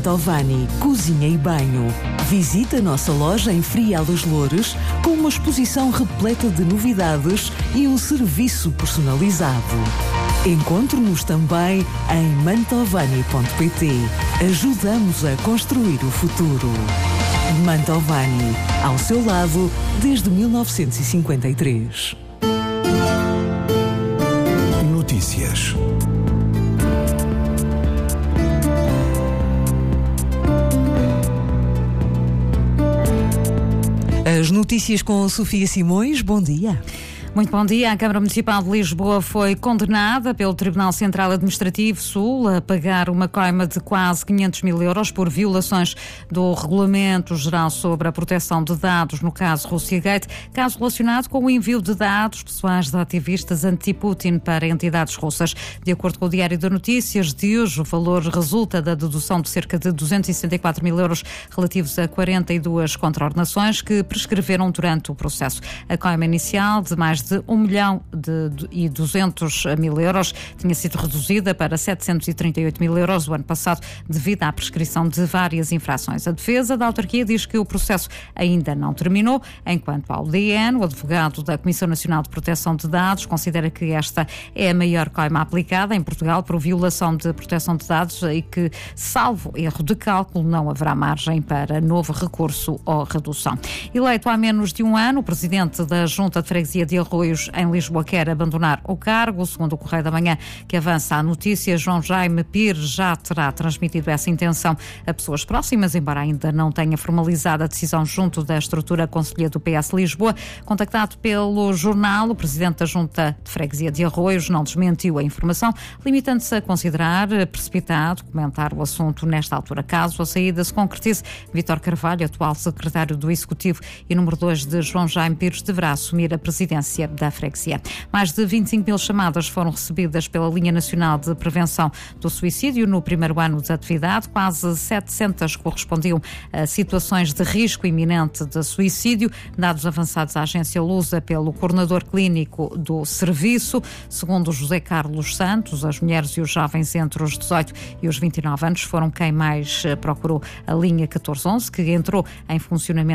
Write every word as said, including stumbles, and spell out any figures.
Mantovani Cozinha e Banho. Visita a nossa loja em Frial dos Loures com uma exposição repleta de novidades e um serviço personalizado. Encontre-nos também em mantovani ponto pt. Ajudamos a construir o futuro. Mantovani, ao seu lado desde mil novecentos e cinquenta e três. Notícias. As notícias com Sofia Simões. Bom dia. Muito bom dia. A Câmara Municipal de Lisboa foi condenada pelo Tribunal Central Administrativo Sul a pagar uma coima de quase quinhentos mil euros por violações do Regulamento Geral sobre a Proteção de Dados, no caso Russiagate, caso relacionado com o envio de dados pessoais de ativistas anti-Putin para entidades russas. De acordo com o Diário de Notícias de hoje, o valor resulta da dedução de cerca de duzentos e sessenta e quatro mil euros relativos a quarenta e duas contraordenações que prescreveram durante o processo. A coima inicial de mais de um milhão e duzentos mil euros tinha sido reduzida para setecentos e trinta e oito mil euros o ano passado devido à prescrição de várias infrações. A defesa da autarquia diz que o processo ainda não terminou, enquanto ao D N, o advogado da Comissão Nacional de Proteção de Dados, considera que esta é a maior coima aplicada em Portugal por violação de proteção de dados e que, salvo erro de cálculo, não haverá margem para novo recurso ou redução. Eleito há menos de um ano, o presidente da Junta de Freguesia de Arroios, em Lisboa, quer abandonar o cargo. Segundo o Correio da Manhã, que avança a notícia, João Jaime Pires já terá transmitido essa intenção a pessoas próximas, embora ainda não tenha formalizado a decisão junto da estrutura conselhia do P S Lisboa. Contactado pelo jornal, o presidente da Junta de Freguesia de Arroios não desmentiu a informação, limitando-se a considerar precipitado comentar o assunto nesta altura. Caso a saída se concretize, Vítor Carvalho, atual secretário do Executivo e número dois de João Jaime Pires, deverá assumir a presidência da freguesia. Mais de vinte e cinco mil chamadas foram recebidas pela Linha Nacional de Prevenção do Suicídio no primeiro ano de atividade. Quase setecentas correspondiam a situações de risco iminente de suicídio, dados avançados à agência Lusa pelo coordenador clínico do serviço. Segundo José Carlos Santos, as mulheres e os jovens entre os dezoito e os vinte e nove anos foram quem mais procurou a linha catorze onze, que entrou em funcionamento